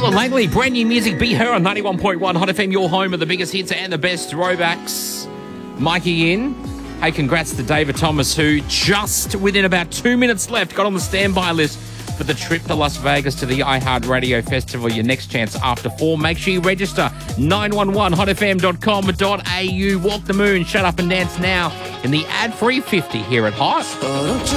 Noah Langley, brand new music, Be Her on 91.1 Hot FM, your home of the biggest hits and the best throwbacks. Mikey in. Hey, congrats to David Thomas, who just within about 2 minutes left got on the standby list for the trip to Las Vegas to the iHeartRadio Festival. Your next chance after 4. Make sure you register 911hotfm.com.au. Walk the moon, shut up and dance now in the ad-free 50 here at Hot.